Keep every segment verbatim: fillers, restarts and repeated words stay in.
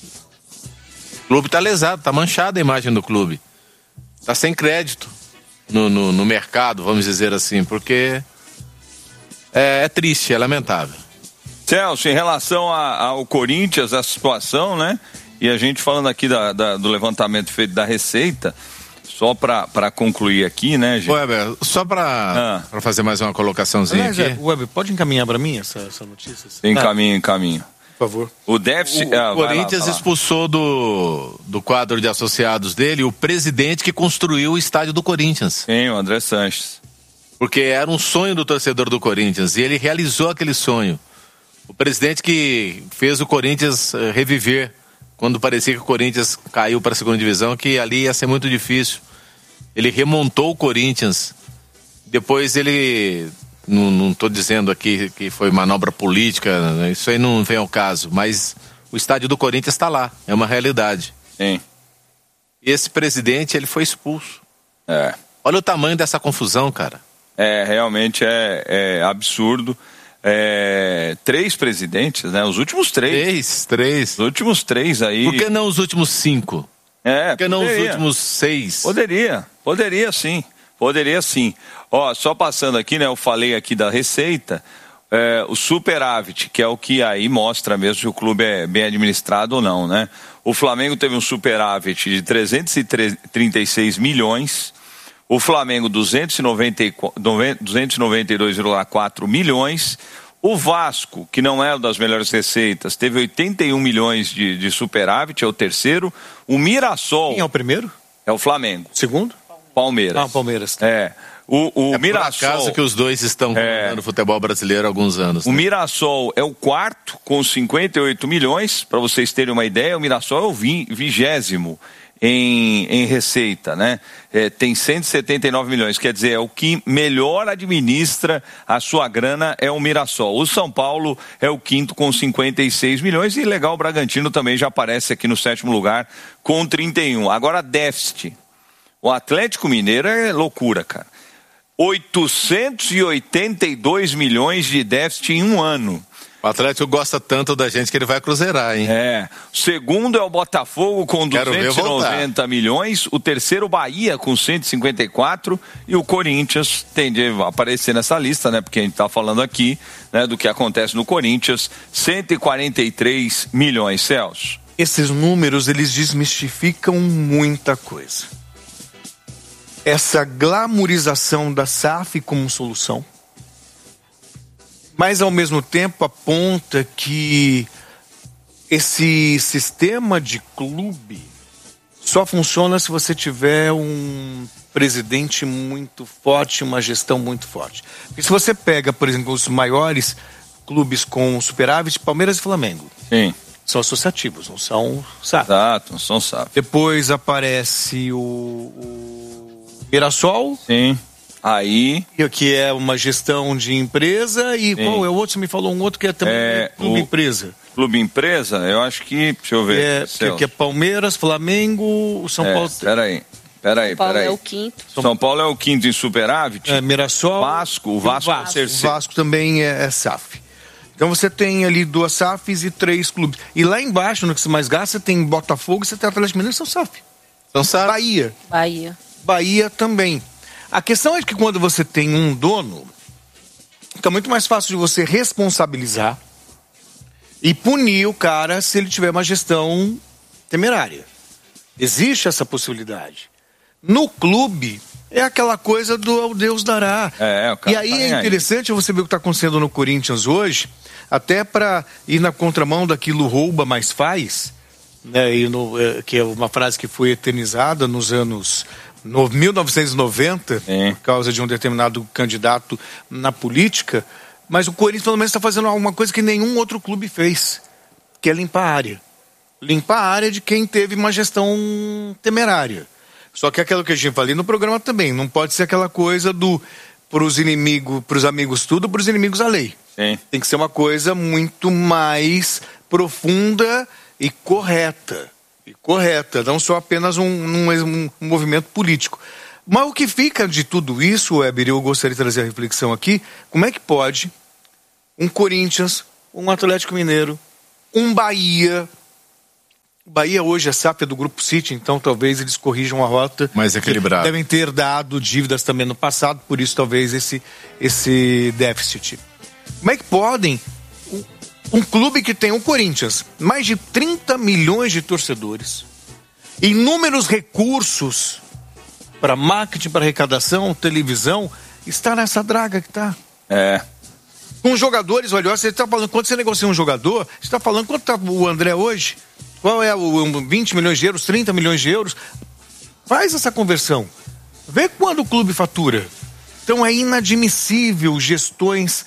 O clube tá lesado, tá manchada a imagem do clube. Tá sem crédito no, no, no mercado, vamos dizer assim, porque é, é triste, é lamentável. Celso, em relação a, ao Corinthians, a situação, né? E a gente falando aqui da, da, do levantamento feito da Receita, só para concluir aqui, né, gente? Weber, só para ah. fazer mais uma colocaçãozinha Aliás, aqui. É, Weber, pode encaminhar para mim essa, essa notícia? Encaminho, encaminho. Por favor. O déficit... O, ah, o Corinthians lá, lá. expulsou do, do quadro de associados dele o presidente que construiu o estádio do Corinthians. Sim, o André Sanches. Porque era um sonho do torcedor do Corinthians e ele realizou aquele sonho. O presidente que fez o Corinthians reviver quando parecia que o Corinthians caiu para a segunda divisão, que ali ia ser muito difícil. Ele remontou o Corinthians. Depois ele... Não estou dizendo aqui que foi manobra política, né? Isso aí não vem ao caso, mas o estádio do Corinthians está lá, é uma realidade. Sim. E esse presidente, ele foi expulso. É. Olha o tamanho dessa confusão, cara. É, realmente é, é absurdo. É, três presidentes, né? Os últimos três. Três, três. Os últimos três aí. Por que não os últimos cinco? É, Por que não os últimos seis? Poderia, poderia sim. Poderia sim. Ó, só passando aqui, né? Eu falei aqui da Receita, é, o superávit, que é o que aí mostra mesmo se o clube é bem administrado ou não, né? O Flamengo teve um superávit de trezentos e trinta e seis milhões, o Flamengo duzentos e noventa e dois vírgula quatro milhões, o Vasco, que não é uma das melhores receitas, teve oitenta e um milhões de, de superávit, é o terceiro. O Mirassol... Quem é o primeiro? É o Flamengo. Segundo? Palmeiras. Ah, Palmeiras. É. O, o é Mirassol. Por acaso que os dois estão é, no futebol brasileiro há alguns anos. O né? Mirassol é o quarto, com cinquenta e oito milhões. Para vocês terem uma ideia, o Mirassol é o vigésimo em, em receita, né? É, tem cento e setenta e nove milhões. Quer dizer, é o que melhor administra a sua grana é o Mirassol. O São Paulo é o quinto com cinquenta e seis milhões. E legal, o Bragantino também já aparece aqui no sétimo lugar com trinta e um. Agora, déficit. O Atlético Mineiro é loucura, cara. oitocentos e oitenta e dois milhões de déficit em um ano. O Atlético gosta tanto da gente que ele vai cruzeirar, hein? É. O segundo é o Botafogo com duzentos e noventa milhões. O terceiro, Bahia, com cento e cinquenta e quatro. E o Corinthians tende a aparecer nessa lista, né? Porque a gente está falando aqui, né, do que acontece no Corinthians. cento e quarenta e três milhões, Celso. Esses números, eles desmistificam muita coisa. Essa glamorização da S A F como solução, mas ao mesmo tempo aponta que esse sistema de clube só funciona se você tiver um presidente muito forte, uma gestão muito forte. Porque se você pega, por exemplo, os maiores clubes com superávit, Palmeiras e Flamengo. Sim. São associativos, não são S A F. Exato, não são S A F. Depois aparece o... o Mirassol, sim, aí que é uma gestão de empresa e sim. Qual é o outro? Você me falou um outro que é também é, clube empresa. Clube empresa, eu acho que, deixa eu ver. É, que, que é Palmeiras, Flamengo, o São é, Paulo. Peraí, peraí, São Paulo peraí. é o quinto. São Paulo é o quinto em superávit. É, Mirassol, Vasco, o Vasco, o Vasco, é o Vasco também é, é S A F. Então você tem ali duas S A Fs e três clubes. E lá embaixo, no que você mais gasta, tem Botafogo, você tem Atlético Mineiro, são S A F. São S A F. Bahia. Bahia. Bahia também. A questão é que quando você tem um dono, fica muito mais fácil de você responsabilizar e punir o cara se ele tiver uma gestão temerária. Existe essa possibilidade. No clube, é aquela coisa do Deus dará. É, o cara e aí tá é interessante aí. Você ver o que está acontecendo no Corinthians hoje, até para ir na contramão daquilo rouba, mas faz, né? E no, é, que é uma frase que foi eternizada nos anos... No mil novecentos e noventa, sim, por causa de um determinado candidato na política, mas o Corinthians pelo menos está fazendo alguma coisa que nenhum outro clube fez, que é limpar a área. Limpar a área de quem teve uma gestão temerária. Só que aquilo que a gente falou no programa também, não pode ser aquela coisa do pros inimigos, pros amigos tudo, pros inimigos a lei. Sim. Tem que ser uma coisa muito mais profunda e correta. E correta, não só apenas um, um, um, um movimento político. Mas o que fica de tudo isso, Weber, eu gostaria de trazer a reflexão aqui, como é que pode um Corinthians, um Atlético Mineiro, um Bahia, O Bahia hoje é S A F é do Grupo City, então talvez eles corrijam a rota. Mais equilibrado. Devem ter dado dívidas também no passado, por isso talvez esse, esse déficit. Como é que podem um, um clube que tem o Corinthians, mais de trinta milhões de torcedores, inúmeros recursos para marketing, para arrecadação, televisão, está nessa draga que está? É. Com jogadores, olha, você está falando, quando você negocia um jogador, você está falando quanto está o André hoje? Qual é o vinte milhões de euros, trinta milhões de euros? Faz essa conversão. Vê quando o clube fatura. Então é inadmissível gestões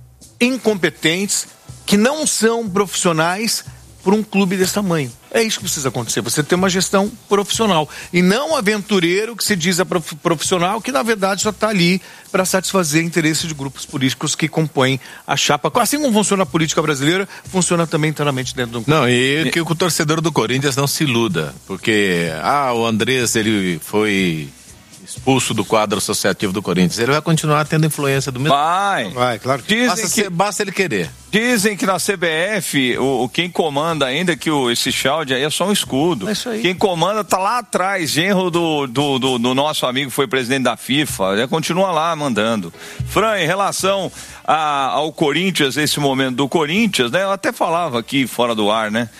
incompetentes que não são profissionais por um clube desse tamanho. É isso que precisa acontecer. Você tem uma gestão profissional. E não aventureiro que se diz profissional, que na verdade só está ali para satisfazer interesses de grupos políticos que compõem a chapa. Assim como funciona a política brasileira, funciona também internamente dentro do... Não, e que o torcedor do Corinthians não se iluda. Porque, ah, o Andrés, ele foi expulso do quadro associativo do Corinthians. Ele vai continuar tendo influência do mesmo... Vai. Vai, claro que... Basta, que... Ser, basta ele querer. Dizem que na C B F, o, o quem comanda ainda, que o, esse Chalde aí é só um escudo. É isso aí. Quem comanda tá lá atrás, genro do, do, do, do nosso amigo que foi presidente da FIFA, ele continua lá mandando. Fran, em relação a, ao Corinthians, esse momento do Corinthians, né? Eu até falava aqui fora do ar, né?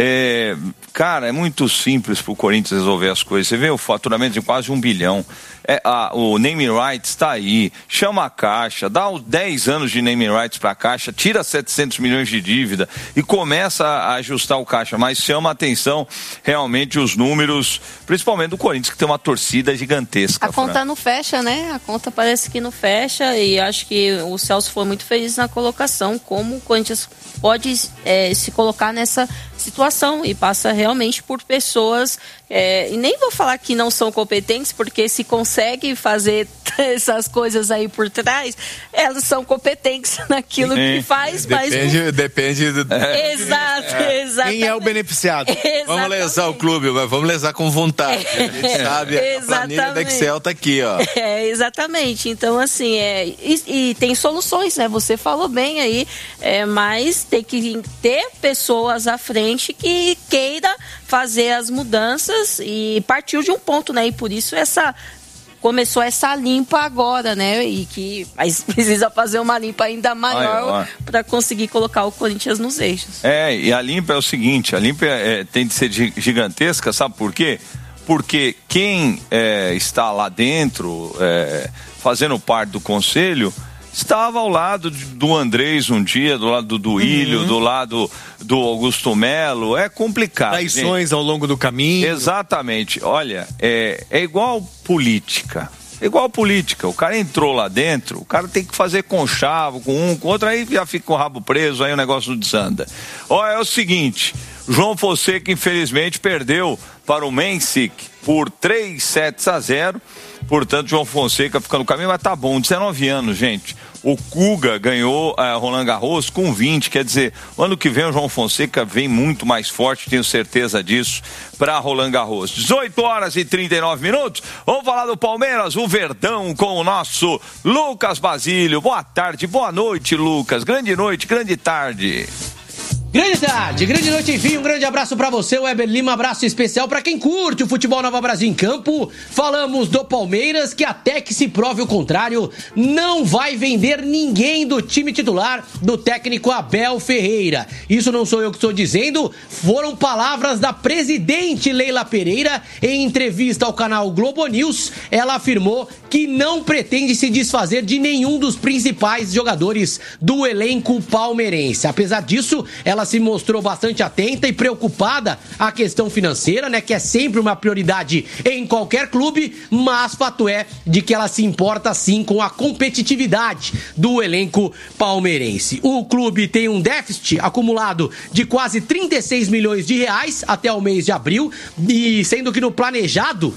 É, cara, é muito simples pro Corinthians resolver as coisas. Você vê o faturamento de quase um bilhão. É, a, o naming rights está aí, chama a Caixa, dá os dez anos de naming rights para a Caixa, tira setecentos milhões de dívida e começa a ajustar o Caixa, mas chama a atenção realmente os números, principalmente do Corinthians, que tem uma torcida gigantesca. A conta Fran. Não fecha, né? A conta parece que não fecha e acho que o Celso foi muito feliz na colocação, como o Corinthians pode é, se colocar nessa situação e passa realmente por pessoas, é, e nem vou falar que não são competentes, porque se consegue fazer essas coisas aí por trás, elas são competentes naquilo é. que faz, depende, mas... Depende do... É. Exato, é. exatamente. Quem é o beneficiado? Exatamente. Vamos lesar o clube, mas vamos lesar com vontade. É. A gente sabe, a planilha da Excel tá aqui, ó. É, exatamente. Então, assim, é, e, e tem soluções, né? Você falou bem aí, é, mas tem que ter pessoas à frente que queira fazer as mudanças e partiu de um ponto, né? E por isso essa começou essa limpa agora, né? E que mas precisa fazer uma limpa ainda maior para conseguir colocar o Corinthians nos eixos. É, e a limpa é o seguinte, a limpa é, tem de ser gigantesca, sabe por quê? Porque quem é, está lá dentro, é, fazendo parte do conselho, estava ao lado do Andrés um dia, do lado do Duílio, uhum. do lado do Augusto Melo. É complicado. Traições gente. Ao longo do caminho. Exatamente. Olha, é, é igual política. É igual política. O cara entrou lá dentro, o cara tem que fazer conchavo com um, com outro, aí já fica com o rabo preso, aí o negócio não desanda. Olha, é o seguinte, João Fonseca infelizmente perdeu para o Mencic por três sets a zero. Portanto, João Fonseca fica no caminho, mas tá bom, dezenove anos, gente. O Kuga ganhou a uh, Roland Garros com vinte, quer dizer, ano que vem o João Fonseca vem muito mais forte, tenho certeza disso, para Roland Garros. dezoito horas e trinta e nove minutos, vamos falar do Palmeiras, o Verdão com o nosso Lucas Basílio. Boa tarde, boa noite, Lucas. Grande noite, grande tarde. Grande tarde, grande noite, enfim, um grande abraço pra você, Weber Lima, abraço especial pra quem curte o futebol Nova Brasil em campo. Falamos do Palmeiras, que até que se prove o contrário, não vai vender ninguém do time titular do técnico Abel Ferreira. Isso não sou eu que estou dizendo, foram palavras da presidente Leila Pereira em entrevista ao canal Globo News. Ela afirmou que não pretende se desfazer de nenhum dos principais jogadores do elenco palmeirense. Apesar disso, ela se mostrou bastante atenta e preocupada à questão financeira, né, que é sempre uma prioridade em qualquer clube, mas fato é de que ela se importa sim com a competitividade do elenco palmeirense. O clube tem um déficit acumulado de quase trinta e seis milhões de reais até o mês de abril, e sendo que no planejado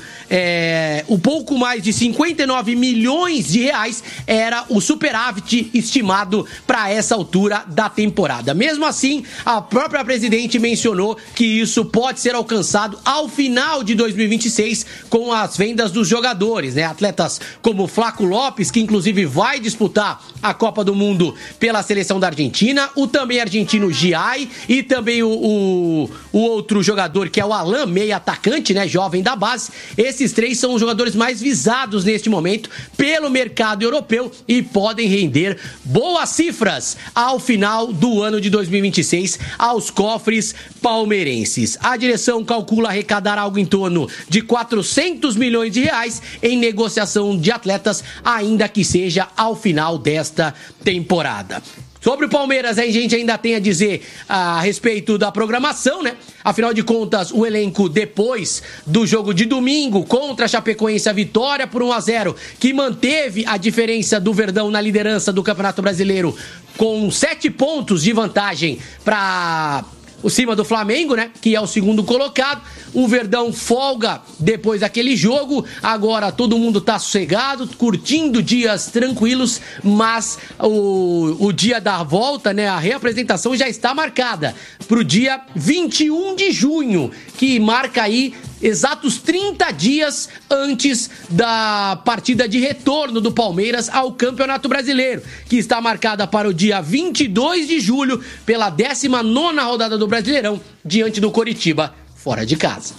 é, um pouco mais de cinquenta e nove milhões de reais era o superávit estimado para essa altura da temporada. Mesmo assim, a própria presidente mencionou que isso pode ser alcançado ao final de dois mil e vinte e seis com as vendas dos jogadores, né? Atletas como Flaco Lopes, que inclusive vai disputar a Copa do Mundo pela seleção da Argentina, o também argentino Giai e também o, o, o outro jogador que é o Alan, meia atacante, né? Jovem da base. Esses três são os jogadores mais visados neste momento pelo mercado europeu e podem render boas cifras ao final do ano de dois mil e vinte e seis aos cofres palmeirenses. A direção calcula arrecadar algo em torno de quatrocentos milhões de reais em negociação de atletas, ainda que seja ao final desta temporada. Sobre o Palmeiras, a gente ainda tem a dizer a respeito da programação, né? Afinal de contas, o elenco depois do jogo de domingo contra a Chapecoense, a vitória por um a zero, que manteve a diferença do Verdão na liderança do Campeonato Brasileiro com sete pontos de vantagem para o cima do Flamengo, né? Que é o segundo colocado. O Verdão folga depois daquele jogo. Agora todo mundo tá sossegado, curtindo dias tranquilos, mas o, o dia da volta, né? A reapresentação já está marcada pro dia vinte e um de junho, que marca aí exatos trinta dias antes da partida de retorno do Palmeiras ao Campeonato Brasileiro, que está marcada para o dia vinte e dois de julho, pela décima nona rodada do Brasileirão, diante do Coritiba, fora de casa.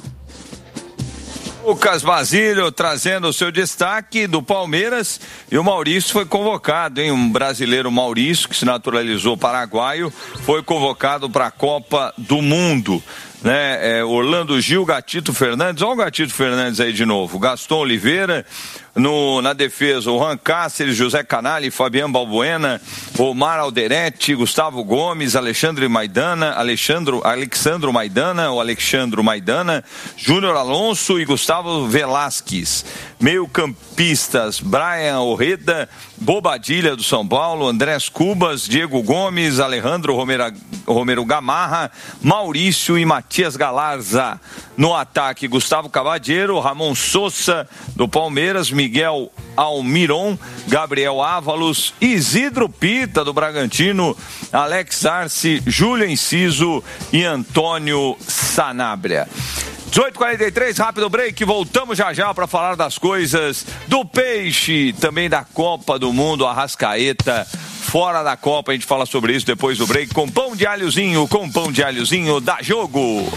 Lucas Basílio trazendo o seu destaque do Palmeiras, e o Maurício foi convocado, hein? Um brasileiro, Maurício, que se naturalizou paraguaio, foi convocado para a Copa do Mundo. Né? É, Orlando Gil, Gatito Fernandes, olha o Gatito Fernandes aí de novo, Gaston Oliveira, no, na defesa o Juan Cáceres, José Canali, Fabiano Balbuena, Omar Alderete, Gustavo Gomes, Alexandre Maidana, Alexandro, Alexandro Maidana, ou Alexandro Maidana, Júnior Alonso e Gustavo Velasquez. Meio campistas, Brian Orreda, Bobadilha do São Paulo, Andrés Cubas, Diego Gomes, Alejandro Romero, Romero Gamarra, Maurício e Matias Galarza. No ataque, Gustavo Cavadiero, Ramon Sousa do Palmeiras, Miguel Almiron, Gabriel Ávalos, Isidro Pita do Bragantino, Alex Arce, Júlio Enciso e Antônio Sanabria. dezoito e quarenta e três, rápido break, voltamos já já para falar das coisas do Peixe, também da Copa do Mundo, Arrascaeta, fora da Copa, a gente fala sobre isso depois do break, com pão de alhozinho, com pão de alhozinho, dá jogo.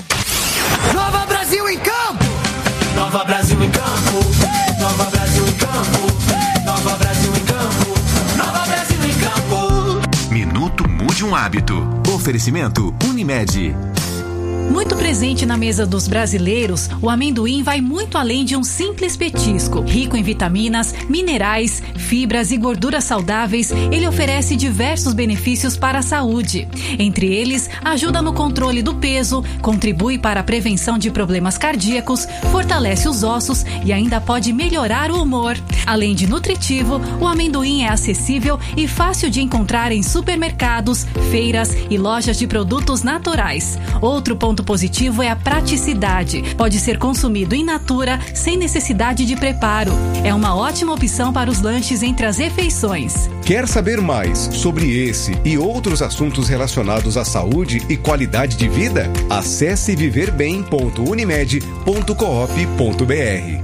Nova Brasil em campo! Nova Brasil em campo! Nova Brasil em campo! Nova Brasil em campo! Nova Brasil em campo! Minuto Mude um Hábito. Oferecimento Unimed. Muito presente na mesa dos brasileiros, o amendoim vai muito além de um simples petisco. Rico em vitaminas, minerais, fibras e gorduras saudáveis, ele oferece diversos benefícios para a saúde. Entre eles, ajuda no controle do peso, contribui para a prevenção de problemas cardíacos, fortalece os ossos e ainda pode melhorar o humor. Além de nutritivo, o amendoim é acessível e fácil de encontrar em supermercados, feiras e lojas de produtos naturais. Outro ponto positivo é a praticidade. Pode ser consumido in natura, sem necessidade de preparo. É uma ótima opção para os lanches entre as refeições. Quer saber mais sobre esse e outros assuntos relacionados à saúde e qualidade de vida? Acesse viver bem ponto unimed ponto coop ponto br.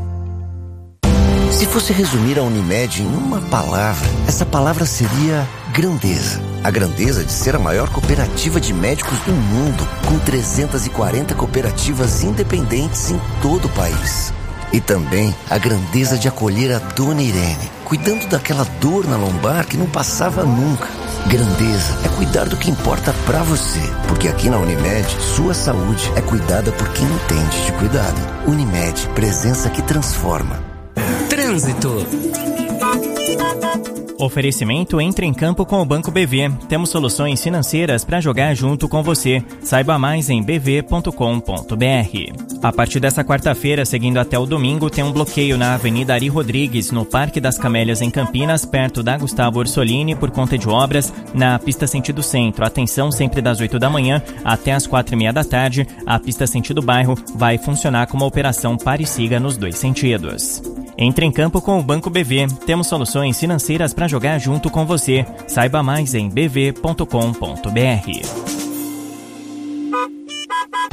Se fosse resumir a Unimed em uma palavra, essa palavra seria grandeza. A grandeza de ser a maior cooperativa de médicos do mundo, com trezentas e quarenta cooperativas independentes em todo o país. E também a grandeza de acolher a Dona Irene, cuidando daquela dor na lombar que não passava nunca. Grandeza é cuidar do que importa pra você, porque aqui na Unimed, sua saúde é cuidada por quem entende de cuidado. Unimed, presença que transforma. Trânsito. Oferecimento Entre em Campo com o Banco B V. Temos soluções financeiras para jogar junto com você. Saiba mais em b v ponto com ponto b r. A partir dessa quarta-feira, seguindo até o domingo, tem um bloqueio na Avenida Ari Rodrigues, no Parque das Camélias, em Campinas, perto da Gustavo Orsolini, por conta de obras na pista sentido centro. Atenção, sempre das oito da manhã até as quatro e meia da tarde. A pista sentido bairro vai funcionar com uma operação pare e siga nos dois sentidos. Entre em campo com o Banco B V. Temos soluções financeiras para jogar junto com você. Saiba mais em b v ponto com ponto b r.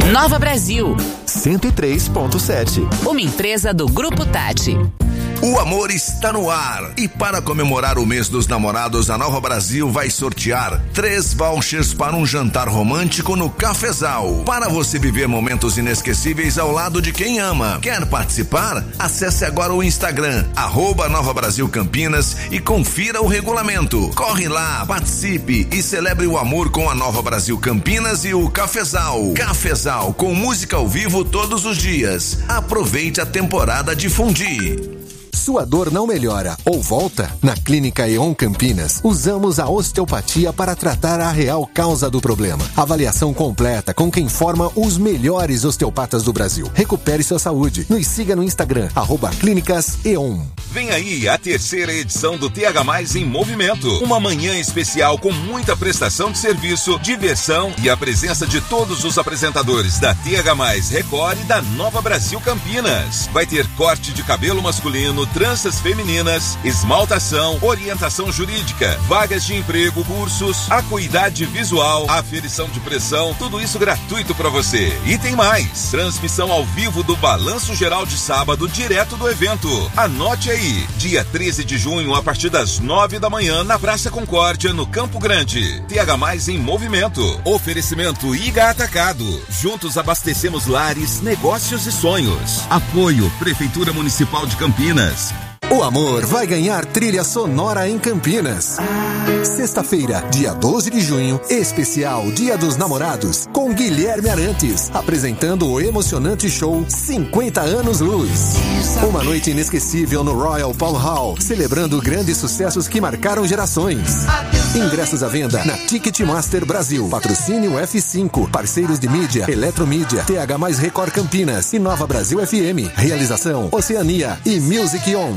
Nova Brasil cento e três ponto sete. Uma empresa do Grupo Tati. O amor está no ar e para comemorar o mês dos namorados, a Nova Brasil vai sortear três vouchers para um jantar romântico no Cafezal, para você viver momentos inesquecíveis ao lado de quem ama. Quer participar? Acesse agora o Instagram, arroba Nova Brasil Campinas e confira o regulamento. Corre lá, participe e celebre o amor com a Nova Brasil Campinas e o Cafezal. Cafezal, com música ao vivo todos os dias. Aproveite a temporada de fundir. Sua dor não melhora ou volta? Na Clínica E.ON Campinas, usamos a osteopatia para tratar a real causa do problema. Avaliação completa com quem forma os melhores osteopatas do Brasil. Recupere sua saúde. Nos siga no Instagram, arroba Clínicas E.ON. Vem aí a terceira edição do T H Mais em Movimento. Uma manhã especial com muita prestação de serviço, diversão e a presença de todos os apresentadores da T H Mais Record e da Nova Brasil Campinas. Vai ter corte de cabelo masculino, tranças femininas, esmaltação, orientação jurídica, vagas de emprego, cursos, acuidade visual, aferição de pressão, tudo isso gratuito para você. E tem mais, transmissão ao vivo do Balanço Geral de sábado, direto do evento. Anote aí, dia treze de junho, a partir das nove da manhã, na Praça Concórdia, no Campo Grande. T H Mais em Movimento. Oferecimento I G A Atacado. Juntos abastecemos lares, negócios e sonhos. Apoio Prefeitura Municipal de Campinas. O amor vai ganhar trilha sonora em Campinas. Sexta-feira, dia doze de junho, especial Dia dos Namorados, com Guilherme Arantes, apresentando o emocionante show cinquenta anos Luz. Uma noite inesquecível no Royal Palm Hall, celebrando grandes sucessos que marcaram gerações. Ingressos à venda na Ticketmaster Brasil. Patrocínio F cinco, parceiros de mídia, Eletromídia, T H Mais Record Campinas e Nova Brasil F M. Realização Oceania e Music On.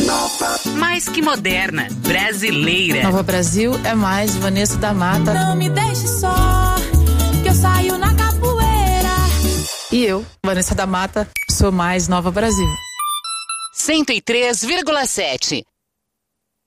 Mais que moderna, brasileira. Nova Brasil é mais Vanessa da Mata. Não me deixe só, que eu saio na capoeira. E eu, Vanessa da Mata, sou mais Nova Brasil. cento e três vírgula sete.